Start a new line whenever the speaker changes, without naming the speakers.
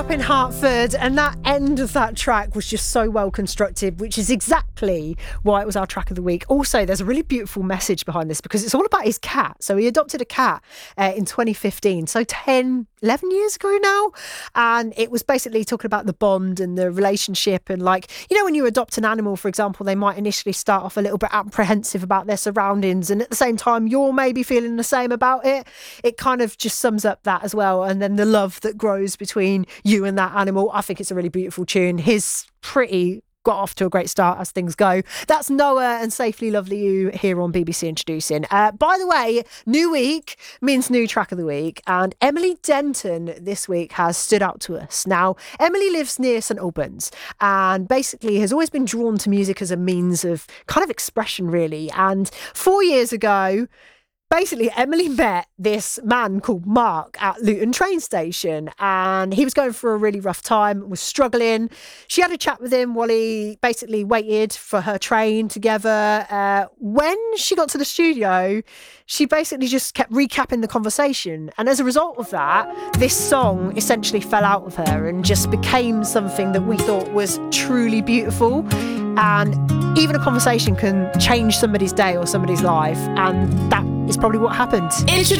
up in Hartford, and that end of that track was just so well constructed, which is exactly why it was our track of the week. Also, there's a really beautiful message behind this because it's all about his cat. So he adopted a cat in 2015, so 11 years ago now, and it was basically talking about the bond and the relationship. And like, you know, when you adopt an animal, for example, they might initially start off a little bit apprehensive about their surroundings, and at the same time you're maybe feeling the same about it. It kind of just sums up that as well, and then the love that grows between you and that animal. I think it's a really beautiful tune. His pretty got off to a great start as things go. That's Noah and Safely Lovely You here on BBC Introducing. By the way, new week means new track of the week, and Emily Denton this week has stood out to us. Now, Emily lives near St Albans and basically has always been drawn to music as a means of kind of expression, really. And 4 years ago, basically, Emily met this man called Mark at Luton train station, and he was going through a really rough time, was struggling. She had a chat with him while he basically waited for her train together. When she got to the studio, she basically just kept recapping the conversation. And as a result of that, this song essentially fell out of her and just became something that we thought was truly beautiful. And even a conversation can change somebody's day or somebody's life, and that is probably what happened.
Introducing